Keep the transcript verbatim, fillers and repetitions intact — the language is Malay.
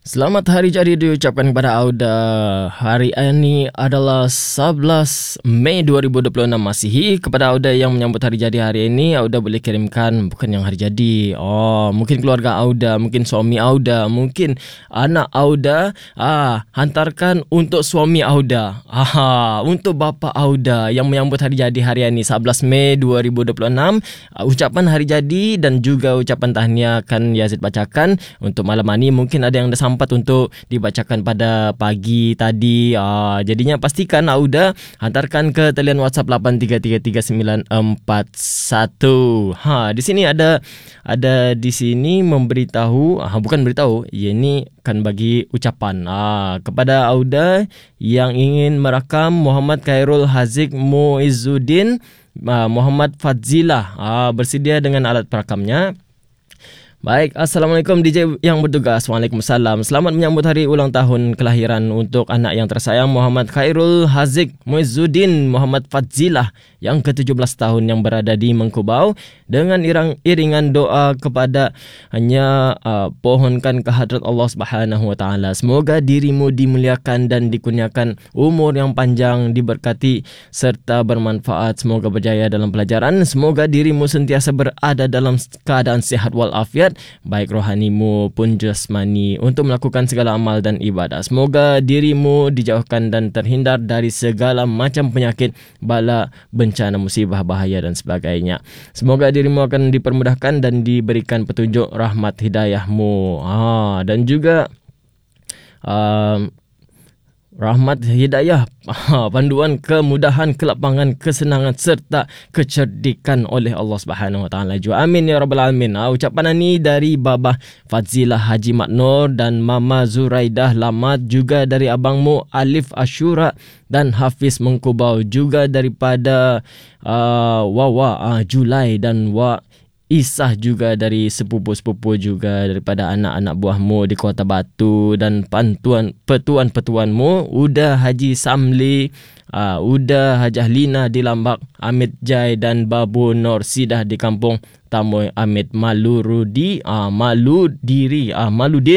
Selamat Hari Jadi diucapkan kepada Auda. Hari ini adalah sebelas Mei dua ribu dua puluh enam Masihi. Kepada Auda yang menyambut Hari Jadi hari ini, Auda boleh kirimkan bukan yang Hari Jadi. Oh, mungkin keluarga Auda, mungkin suami Auda, mungkin anak Auda. Ah, hantarkan untuk suami Auda. Ah, untuk bapa Auda yang menyambut Hari Jadi hari ini sebelas Mei dua ribu dua puluh enam. Uh, ucapan Hari Jadi dan juga ucapan tahniah akan Yazid bacakan. Untuk malam ini mungkin ada yang dah sampai untuk dibacakan pada pagi tadi. Uh, jadinya pastikan Auda hantarkan ke talian WhatsApp lapan tiga tiga tiga sembilan empat satu. Ha, di sini ada ada di sini memberitahu, ah, bukan beritahu, ya ini kan bagi ucapan ah, kepada Auda yang ingin merakam Muhammad Khairul Haziq Muizzuddin ah, Muhammad Fadzilah. Ah, bersedia dengan alat perakamnya. Baik, Assalamualaikum D J yang bertugas. Waalaikumsalam. Selamat menyambut hari ulang tahun kelahiran untuk anak yang tersayang Muhammad Khairul Haziq Muizzuddin Muhammad Fadzilah yang ke tujuh belas tahun yang berada di Mengkubau. Dengan irang, iringan doa kepada hanya uh, pohonkan kehadrat Allah Subhanahu Wa Taala. Semoga dirimu dimuliakan dan dikurniakan umur yang panjang, diberkati serta bermanfaat. Semoga berjaya dalam pelajaran. Semoga dirimu sentiasa berada dalam keadaan sihat walafiat, baik rohanimu pun jasmani, untuk melakukan segala amal dan ibadah. Semoga dirimu dijauhkan dan terhindar dari segala macam penyakit, bala, bencana, musibah, bahaya dan sebagainya. Semoga dirimu akan dipermudahkan dan diberikan petunjuk rahmat hidayahmu. Ha, dan juga um, rahmat hidayah, panduan, kemudahan, kelapangan, kesenangan serta kecerdikan oleh Allah Subhanahu Wa Taala. Amin ya rabbal alamin. Ha, ucapan ini dari Babah Fadzilah Haji Maknur dan Mama Zuraidah Lamat, juga dari abangmu Alif Ashura dan Hafiz Mengkubau, juga daripada uh, Wawa uh, Julai dan Wa Isah, juga dari sepupu-sepupu, juga daripada anak-anak buahmu di Kota Batu dan pantuan petuan-petuanmu Uda Haji Samli, uh, Uda Hajah Lina di Lambak, Amit Jai dan Babu Nur Sidah di Kampung Tamoy Amit Malurudi, uh, Maludiri, uh, Maludin.